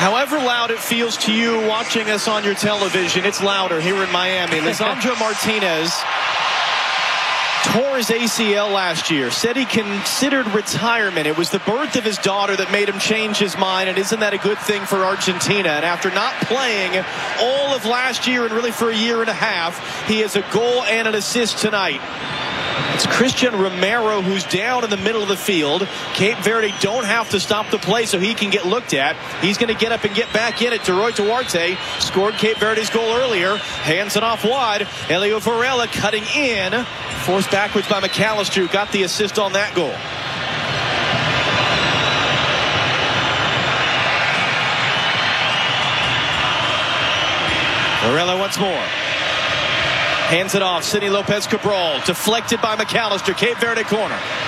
However loud it feels to you watching us on your television, it's louder here in Miami. Lisandro Martinez tore his ACL last year, said he considered retirement. It was the birth of his daughter that made him change his mind, and isn't that a good thing for Argentina? And after not playing all of last year and really for a year and a half, he has a goal and an assist tonight. It's Christian Romero who's down in the middle of the field. Cape Verde don't have to stop the play so he can get looked at. He's going to get up and get back in it. Roy Duarte scored Cape Verde's goal earlier. Hands it off wide. Elio Varela cutting in. Forced backwards by McAllister, who got the assist on that goal. Varela once more. Hands it off. Sidney Lopez Cabral. Deflected by McAllister. Cape Verde corner.